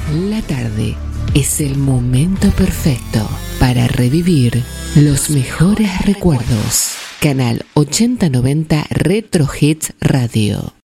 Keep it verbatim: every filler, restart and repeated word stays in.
La tarde es el momento perfecto para revivir los mejores recuerdos. Canal ochenta noventa Retro Hits Radio.